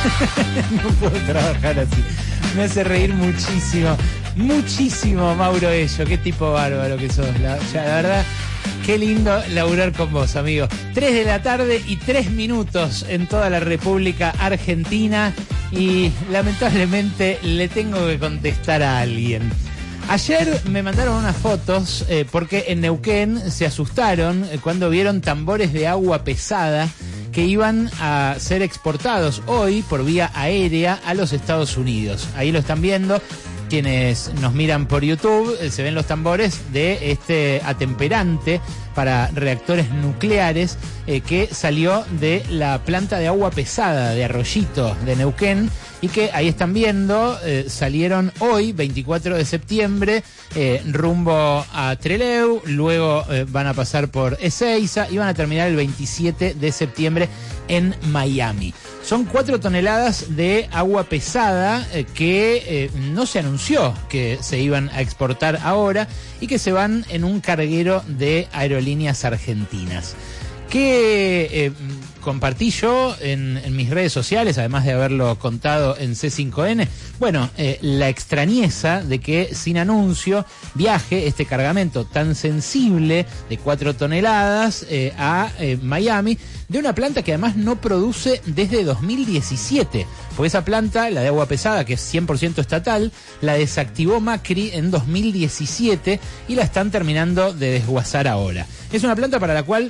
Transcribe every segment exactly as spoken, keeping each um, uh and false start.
No puedo trabajar así. Me hace reír muchísimo, muchísimo, Mauro Ello. Qué tipo bárbaro que sos. La, ya, la verdad, qué lindo laburar con vos, amigo. Tres de la tarde y tres minutos en toda la República Argentina. Y lamentablemente le tengo que contestar a alguien. Ayer me mandaron unas fotos eh, porque en Neuquén se asustaron eh, cuando vieron tambores de agua pesada que iban a ser exportados hoy por vía aérea a los Estados Unidos. Ahí lo están viendo. Quienes nos miran por YouTube, eh, se ven los tambores de este atemperante para reactores nucleares eh, que salió de la planta de agua pesada de Arroyito de Neuquén y que ahí están viendo, eh, salieron hoy, veinticuatro de septiembre, eh, rumbo a Trelew, luego eh, van a pasar por Ezeiza y van a terminar el veintisiete de septiembre en Miami. Son cuatro toneladas de agua pesada eh, que eh, no se anunció que se iban a exportar ahora y que se van en un carguero de Aerolíneas Argentinas. Que eh, compartí yo en, en mis redes sociales, además de haberlo contado en C cinco N. Bueno, eh, la extrañeza de que sin anuncio viaje este cargamento tan sensible de cuatro toneladas eh, a eh, Miami, de una planta que además no produce desde dos mil diecisiete. Porque esa planta, la de agua pesada, que es cien por ciento estatal, la desactivó Macri en dos mil diecisiete y la están terminando de desguazar ahora. Es una planta para la cual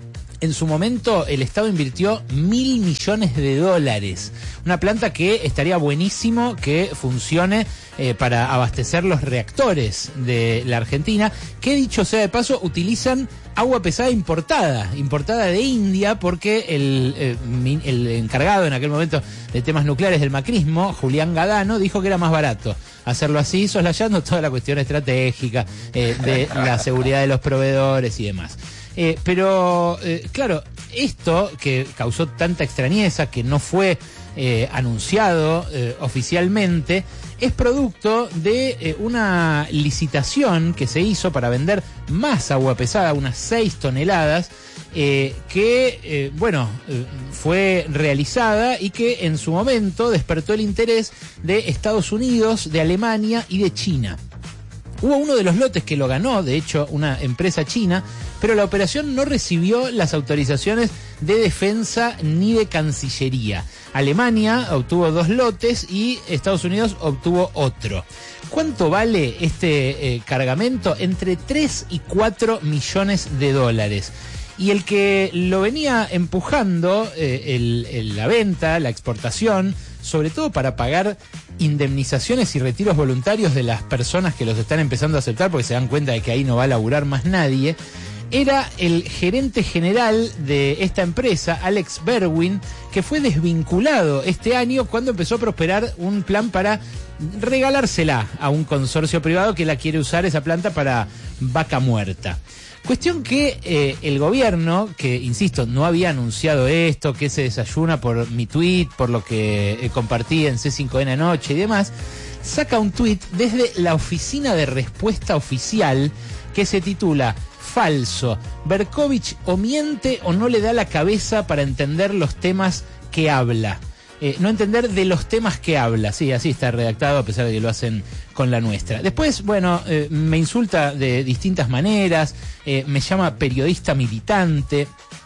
en su momento el Estado invirtió mil millones de dólares. Una planta que estaría buenísimo que funcione eh, para abastecer los reactores de la Argentina, que dicho sea de paso, utilizan agua pesada importada, importada de India, porque el, eh, el encargado en aquel momento de temas nucleares del macrismo, Julián Gadano, dijo que era más barato hacerlo así, soslayando toda la cuestión estratégica eh, de la seguridad de los proveedores y demás. Eh, pero, eh, claro, esto que causó tanta extrañeza, que no fue eh, anunciado eh, oficialmente, es producto de eh, una licitación que se hizo para vender más agua pesada, unas seis toneladas, eh, que, eh, bueno, eh, fue realizada y que en su momento despertó el interés de Estados Unidos, de Alemania y de China. Hubo uno de los lotes que lo ganó, de hecho, una empresa china, pero la operación no recibió las autorizaciones de defensa ni de Cancillería. Alemania obtuvo dos lotes y Estados Unidos obtuvo otro. ¿Cuánto vale este eh, cargamento? Entre tres y cuatro millones de dólares. Y el que lo venía empujando, eh, el, el, la venta, la exportación, sobre todo para pagar indemnizaciones y retiros voluntarios de las personas que los están empezando a aceptar porque se dan cuenta de que ahí no va a laburar más nadie, era el gerente general de esta empresa, Alex Berwin, que fue desvinculado este año cuando empezó a prosperar un plan para regalársela a un consorcio privado que la quiere usar esa planta para vaca muerta. Cuestión que eh, el gobierno, que insisto, no había anunciado esto, que se desayuna por mi tweet, por lo que eh, compartí en C cinco N anoche y demás, saca un tweet desde la oficina de respuesta oficial que se titula Falso, Berkovich o miente o no le da la cabeza para entender los temas que habla. Eh, no entender de los temas que habla. Sí, así está redactado, a pesar de que lo hacen con la nuestra. Después, bueno, eh, me insulta de distintas maneras, eh, me llama periodista militante,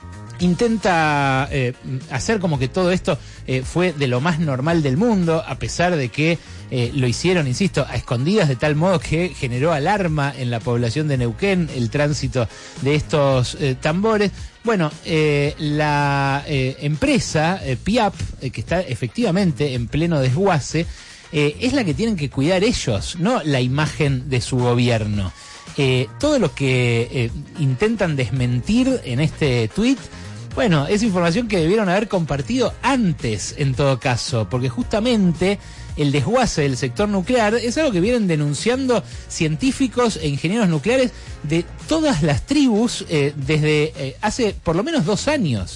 intenta eh, hacer como que todo esto eh, fue de lo más normal del mundo, a pesar de que eh, lo hicieron, insisto, a escondidas, de tal modo que generó alarma en la población de Neuquén el tránsito de estos eh, tambores. Bueno, eh, la eh, empresa eh, Piap, eh, que está efectivamente en pleno desguace, eh, es la que tienen que cuidar ellos, no la imagen de su gobierno. Eh, todo lo que eh, intentan desmentir en este tuit, bueno, es información que debieron haber compartido antes, en todo caso, porque justamente el desguace del sector nuclear es algo que vienen denunciando científicos e ingenieros nucleares de todas las tribus eh, desde eh, hace por lo menos dos años.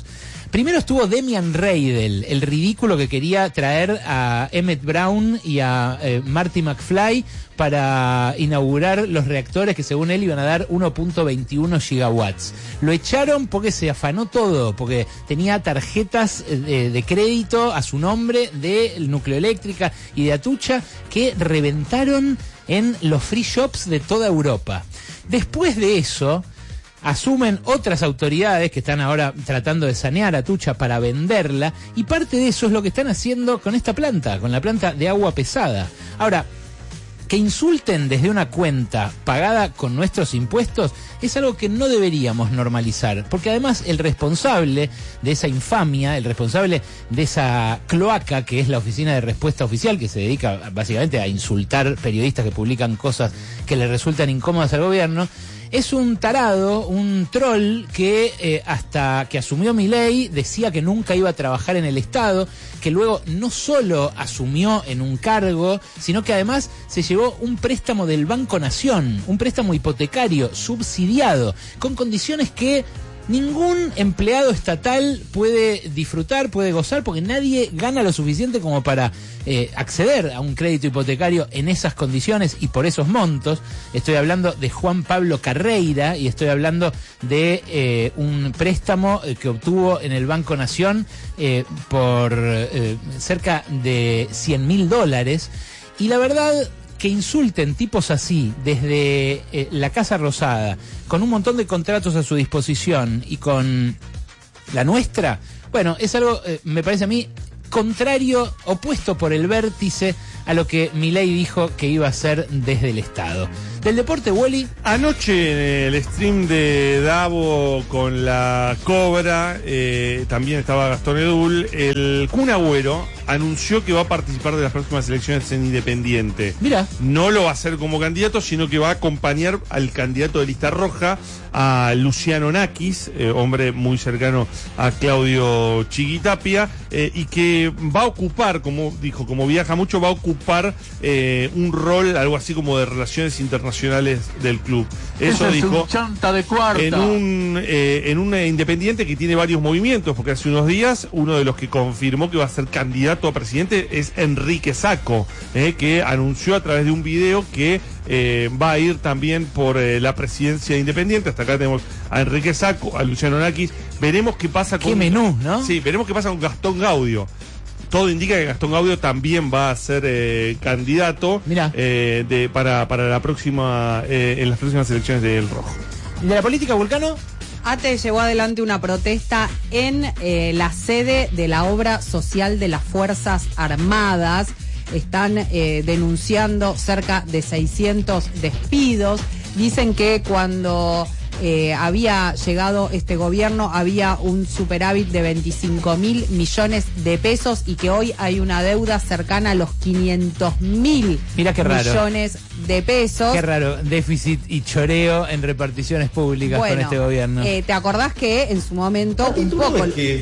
Primero estuvo Demian Reidel, el ridículo que quería traer a Emmett Brown y a eh, Marty McFly para inaugurar los reactores que según él iban a dar uno punto veintiuno gigawatts. Lo echaron porque se afanó todo, porque tenía tarjetas de, de crédito a su nombre de Nucleoeléctrica y de Atucha que reventaron en los free shops de toda Europa. Después de eso, asumen otras autoridades que están ahora tratando de sanear Atucha para venderla, y parte de eso es lo que están haciendo con esta planta, con la planta de agua pesada. Ahora, que insulten desde una cuenta pagada con nuestros impuestos es algo que no deberíamos normalizar, porque además el responsable de esa infamia, el responsable de esa cloaca que es la Oficina de Respuesta Oficial, que se dedica básicamente a insultar periodistas que publican cosas que le resultan incómodas al gobierno, es un tarado, un troll que eh, hasta que asumió Milei decía que nunca iba a trabajar en el Estado, que luego no solo asumió en un cargo, sino que además se llevó un préstamo del Banco Nación, un préstamo hipotecario subsidiado, con condiciones que ningún empleado estatal puede disfrutar, puede gozar, porque nadie gana lo suficiente como para eh, acceder a un crédito hipotecario en esas condiciones y por esos montos. Estoy hablando de Juan Pablo Carreira y estoy hablando de eh, un préstamo que obtuvo en el Banco Nación eh, por eh, cerca de cien mil dólares. Y la verdad, que insulten tipos así desde eh, la Casa Rosada, con un montón de contratos a su disposición y con la nuestra, bueno, es algo, eh, me parece a mí, contrario, opuesto por el vértice a lo que Milei dijo que iba a hacer desde el Estado. Del deporte, Wally. Anoche en el stream de Davo con la Cobra, eh, también estaba Gastón Edul, el Kun Agüero anunció que va a participar de las próximas elecciones en Independiente. Mira. No lo va a hacer como candidato, sino que va a acompañar al candidato de lista roja, a Luciano Nakis, eh, hombre muy cercano a Claudio Chiquitapia, eh, y que va a ocupar, como dijo, como viaja mucho, va a ocupar eh, un rol, algo así como de relaciones internacionales del club. Eso Ese dijo es un chanta de cuarta. en un eh, en un Independiente que tiene varios movimientos, porque hace unos días uno de los que confirmó que va a ser candidato a presidente es Enrique Sacco, eh, que anunció a través de un video que eh, va a ir también por eh, la presidencia de Independiente. Hasta acá tenemos a Enrique Sacco, a Luciano Nakis. Veremos qué pasa con... Qué menú, ¿no? Sí, veremos qué pasa con Gastón Gaudio. Todo indica que Gastón Gaudio también va a ser eh, candidato eh, de, para, para la próxima eh, en las próximas elecciones del Rojo. ¿De la política, Vulcano? ATE llevó adelante una protesta en eh, la sede de la obra social de las Fuerzas Armadas. Están eh, denunciando cerca de seiscientos despidos. Dicen que cuando eh, había llegado este gobierno había un superávit de veinticinco mil millones de pesos y que hoy hay una deuda cercana a los quinientos mil millones de pesos. Qué raro, déficit y choreo en reparticiones públicas bueno, con este gobierno. Eh, ¿Te acordás que en su momento un poco,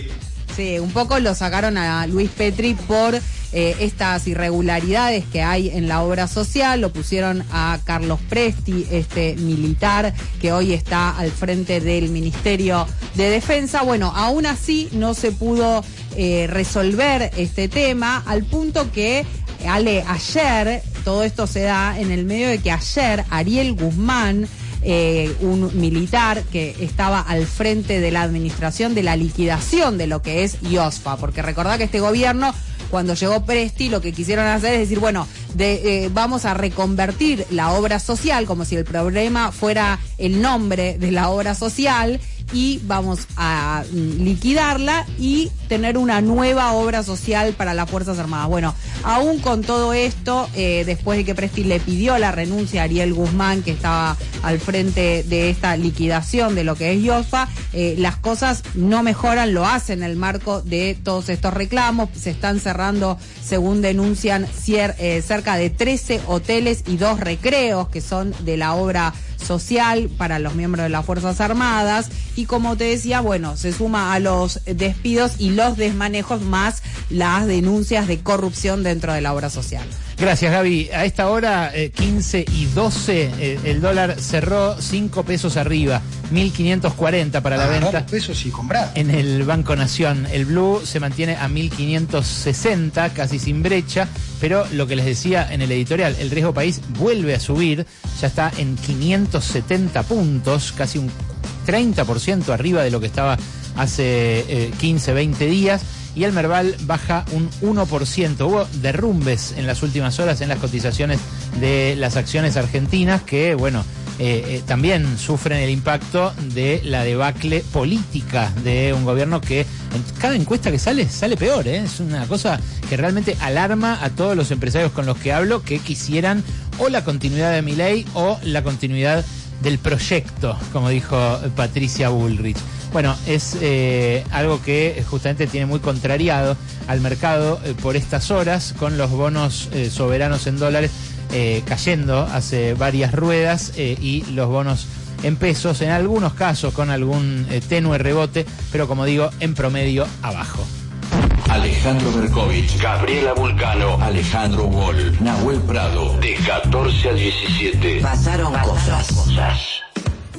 sí, un poco lo sacaron a Luis Petri por eh, estas irregularidades que hay en la obra social? Lo pusieron a Carlos Presti, este militar que hoy está al frente del Ministerio de Defensa. Bueno, aún así no se pudo eh, resolver este tema, al punto que Ale, ayer, todo esto se da en el medio de que ayer Ariel Guzmán, eh, un militar que estaba al frente de la administración de la liquidación de lo que es IOSFA, porque recordá que este gobierno, cuando llegó Presti, lo que quisieron hacer es decir, bueno, de, eh, vamos a reconvertir la obra social, como si el problema fuera el nombre de la obra social, y vamos a liquidarla y tener una nueva obra social para las Fuerzas Armadas. Bueno, aún con todo esto, eh, después de que Presti le pidió la renuncia a Ariel Guzmán, que estaba al frente de esta liquidación de lo que es IOSFA, eh, las cosas no mejoran, lo hacen en el marco de todos estos reclamos. Se están cerrando, según denuncian, cier, eh, cerca de trece hoteles y dos recreos que son de la obra social para los miembros de las Fuerzas Armadas. Y como te decía, bueno, se suma a los despidos y los desmanejos más las denuncias de corrupción dentro de la obra social. Gracias, Gaby. A esta hora, eh, quince y doce, eh, el dólar cerró cinco pesos arriba, mil quinientos cuarenta para la venta. dos pesos y comprar. En el Banco Nación. El Blue se mantiene a mil quinientos sesenta, casi sin brecha, pero lo que les decía en el editorial, el riesgo país vuelve a subir, ya está en quinientos setenta puntos, casi un treinta por ciento arriba de lo que estaba hace eh, quince, veinte días. Y el Merval baja un uno por ciento. Hubo derrumbes en las últimas horas en las cotizaciones de las acciones argentinas que, bueno, eh, eh, también sufren el impacto de la debacle política de un gobierno que en cada encuesta que sale, sale peor, ¿eh? Es una cosa que realmente alarma a todos los empresarios con los que hablo que quisieran o la continuidad de Milei o la continuidad del proyecto, como dijo Patricia Bullrich. Bueno, es eh, algo que justamente tiene muy contrariado al mercado eh, por estas horas, con los bonos eh, soberanos en dólares eh, cayendo hace varias ruedas eh, y los bonos en pesos, en algunos casos con algún eh, tenue rebote, pero como digo, en promedio abajo. Alejandro Berkovich, Gabriela Vulcano, Alejandro Wall, Nahuel Prado, de catorce a diecisiete. Pasaron cosas.